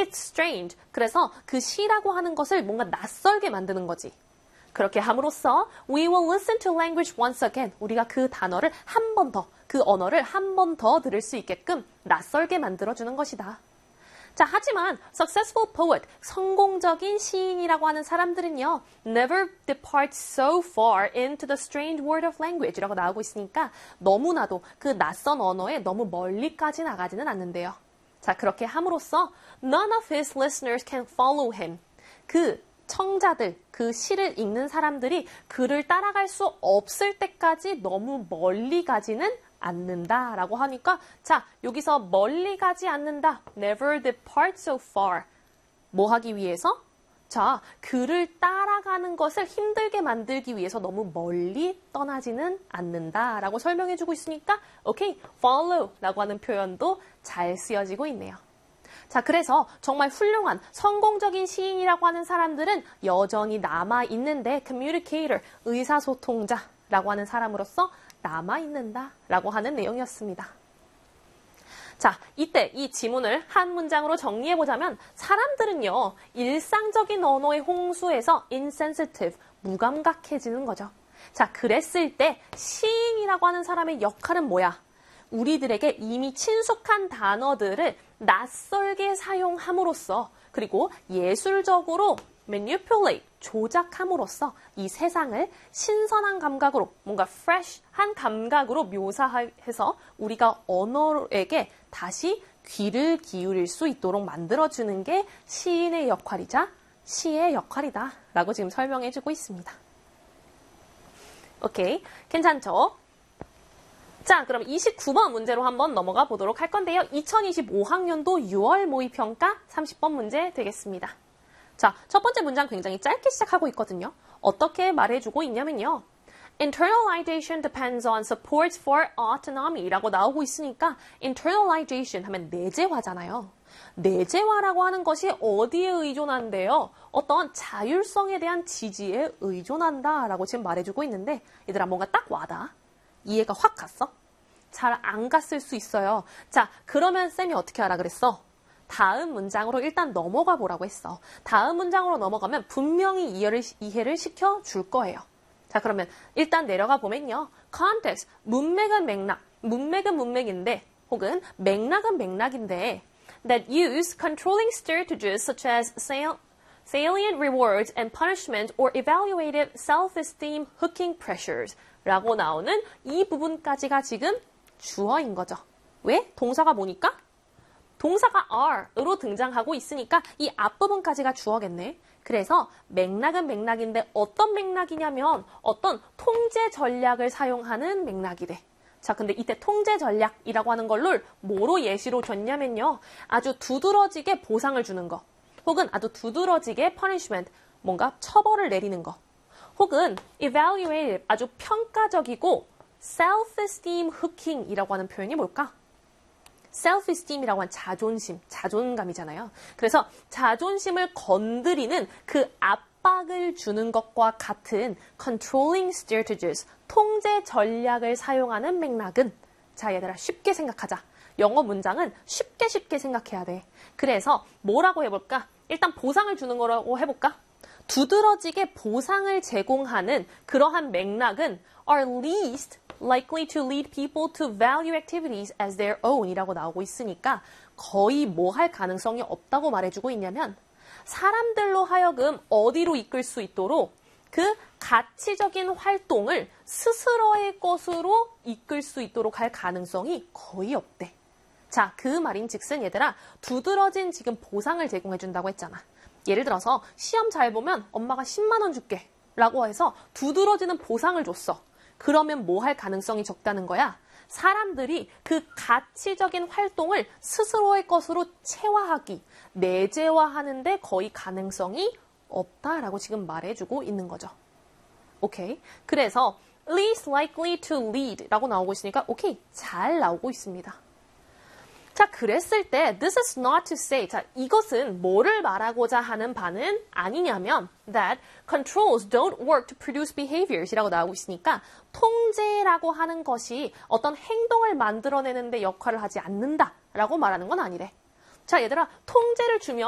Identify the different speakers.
Speaker 1: it strange. 그래서 그 she라고 하는 것을 뭔가 낯설게 만드는 거지. 그렇게 함으로써 we will listen to language once again. 우리가 그 단어를 한 번 더, 그 언어를 한 번 더 들을 수 있게끔 낯설게 만들어주는 것이다. 자, 하지만 successful poet, 성공적인 시인이라고 하는 사람들은요, never depart so far into the strange world of language라고 나오고 있으니까 너무나도 그 낯선 언어에 너무 멀리까지 나가지는 않는데요. 자, 그렇게 함으로써 none of his listeners can follow him. 그 청자들, 그 시를 읽는 사람들이 그를 따라갈 수 없을 때까지 너무 멀리 가지는 않는다라고 하니까 자, 여기서 멀리 가지 않는다. Never depart so far. 뭐 하기 위해서? 자, 그를 따라가는 것을 힘들게 만들기 위해서 너무 멀리 떠나지는 않는다라고 설명해주고 있으니까 오케이, follow라고 하는 표현도 잘 쓰여지고 있네요. 자, 그래서 정말 훌륭한 성공적인 시인이라고 하는 사람들은 여전히 남아있는데 communicator, 의사소통자라고 하는 사람으로서 남아있는다라고 하는 내용이었습니다. 자, 이때 이 지문을 한 문장으로 정리해보자면 사람들은요, 일상적인 언어의 홍수에서 insensitive, 무감각해지는 거죠. 자, 그랬을 때 시인이라고 하는 사람의 역할은 뭐야? 우리들에게 이미 친숙한 단어들을 낯설게 사용함으로써 그리고 예술적으로 manipulate, 조작함으로써 이 세상을 신선한 감각으로 뭔가 fresh한 감각으로 묘사해서 우리가 언어에게 다시 귀를 기울일 수 있도록 만들어주는 게 시인의 역할이자 시의 역할이다 라고 지금 설명해주고 있습니다. 오케이, 괜찮죠? 자, 그럼 29번 문제로 한번 넘어가 보도록 할 건데요. 2025학년도 6월 모의평가 30번 문제 되겠습니다. 자, 첫 번째 문장 굉장히 짧게 시작하고 있거든요. 어떻게 말해주고 있냐면요. Internalization depends on support for autonomy라고 나오고 있으니까 internalization 하면 내재화잖아요. 내재화라고 하는 것이 어디에 의존한대요? 어떤 자율성에 대한 지지에 의존한다라고 지금 말해주고 있는데 얘들아 뭔가 딱 와닿아? 이해가 확 갔어? 잘 안 갔을 수 있어요. 자, 그러면 쌤이 어떻게 하라 그랬어? 다음 문장으로 일단 넘어가 보라고 했어. 다음 문장으로 넘어가면 분명히 이해를 시켜줄 거예요. 자, 그러면 일단 내려가 보면요. context, 문맥은 맥락, 문맥은 문맥인데 혹은 맥락은 맥락인데 that use controlling strategies such as salient rewards and punishment or evaluative self-esteem hooking pressures 라고 나오는 이 부분까지가 지금 주어인 거죠. 왜? 동사가 뭐니까? 동사가 are으로 등장하고 있으니까 이 앞부분까지가 주어겠네. 그래서 맥락은 맥락인데 어떤 맥락이냐면 어떤 통제 전략을 사용하는 맥락이 돼. 자, 근데 이때 통제 전략이라고 하는 걸 뭐로 예시로 줬냐면요. 아주 두드러지게 보상을 주는 거. 혹은 아주 두드러지게 punishment, 뭔가 처벌을 내리는 거. 혹은 evaluative, 아주 평가적이고 self-esteem hooking이라고 하는 표현이 뭘까? self-esteem이라고 한 자존심, 자존감이잖아요. 그래서 자존심을 건드리는 그 압박을 주는 것과 같은 controlling strategies, 통제 전략을 사용하는 맥락은 자, 얘들아 쉽게 생각하자. 영어 문장은 쉽게 생각해야 돼. 그래서 뭐라고 해볼까? 일단 보상을 주는 거라고 해볼까? 두드러지게 보상을 제공하는 그러한 맥락은 are least likely to lead people to value activities as their own 이라고 나오고 있으니까 거의 뭐 할 가능성이 없다고 말해주고 있냐면 사람들로 하여금 어디로 이끌 수 있도록 그 가치적인 활동을 스스로의 것으로 이끌 수 있도록 할 가능성이 거의 없대. 자, 그 말인즉슨 얘들아 두드러진 지금 보상을 제공해준다고 했잖아. 예를 들어서 시험 잘 보면 엄마가 10만 원 줄게 라고 해서 두드러지는 보상을 줬어. 그러면 뭐 할 가능성이 적다는 거야? 사람들이 그 가치적인 활동을 스스로의 것으로 체화하기, 내재화하는데 거의 가능성이 없다라고 지금 말해주고 있는 거죠. 오케이. 그래서 least likely to lead 라고 나오고 있으니까 오케이. 잘 나오고 있습니다. 자, 그랬을 때 this is not to say, 자, 이것은 뭐를 말하고자 하는 바는 아니냐면 that controls don't work to produce behaviors 이라고 나오고 있으니까 통제라고 하는 것이 어떤 행동을 만들어내는 데 역할을 하지 않는다 라고 말하는 건 아니래. 자, 얘들아 통제를 주면